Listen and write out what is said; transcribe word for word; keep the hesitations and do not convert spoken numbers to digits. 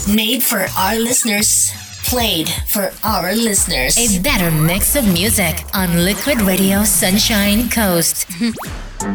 Made for our listeners. Played for our listeners. A better mix of music on Liquid Radio Sunshine Coast.